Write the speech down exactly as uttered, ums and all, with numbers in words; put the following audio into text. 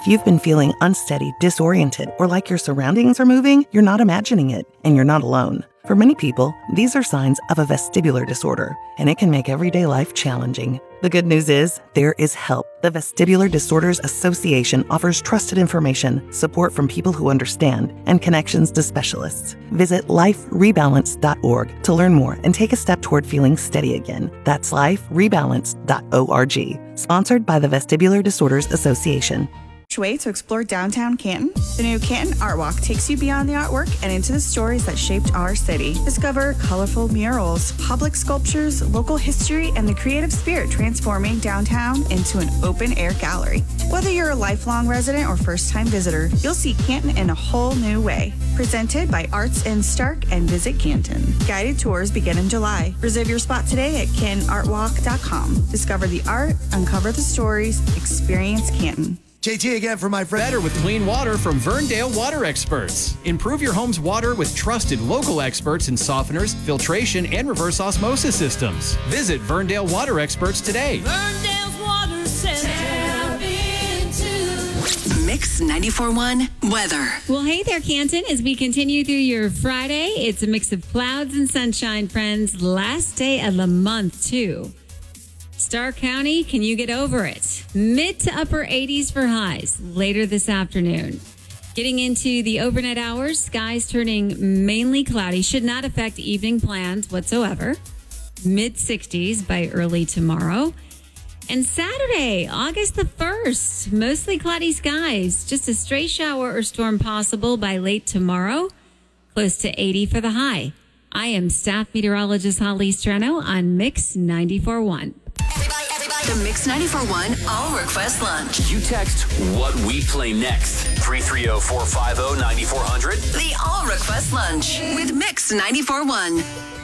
If you've been feeling unsteady, disoriented, or like your surroundings are moving, you're not imagining it, and you're not alone. For many people, these are signs of a vestibular disorder, and it can make everyday life challenging. The good news is, there is help. The Vestibular Disorders Association offers trusted information, support from people who understand, and connections to specialists. Visit life rebalance dot org to learn more and take a step toward feeling steady again. That's life rebalance dot org. Sponsored by the Vestibular Disorders Association. Way to explore downtown Canton. The new Canton Art Walk takes you beyond the artwork and into the stories that shaped our city. Discover colorful murals, public sculptures, local history, and the creative spirit transforming downtown into an open-air gallery. Whether you're a lifelong resident or first-time visitor, you'll see Canton in a whole new way. Presented by Arts in Stark and Visit Canton. Guided tours begin in July. Reserve your spot today at canton art walk dot com. Discover the art, uncover the stories, experience Canton. J T again for my friend. Better with clean water from Verndale Water Experts. Improve your home's water with trusted local experts in softeners, filtration, and reverse osmosis systems. Visit Verndale Water Experts today. Verndale's Water Center. Mix ninety-four point one weather. Well, hey there, Canton. As we continue through your Friday, it's a mix of clouds and sunshine, friends. Last day of the month, too. Stark County, can you get over it? Mid to upper eighties for highs later this afternoon. Getting into the overnight hours, skies turning mainly cloudy. Should not affect evening plans whatsoever. Mid sixties by early tomorrow. And Saturday, August the first, mostly cloudy skies. Just a stray shower or storm possible by late tomorrow. Close to eighty for the high. I am staff meteorologist Holly Strano on Mix ninety-four point one. Everybody, everybody. The Mix ninety-four point one All Request Lunch. You text what we play next. three three zero, four five zero, nine four zero zero. The All Request Lunch with Mix ninety-four point one.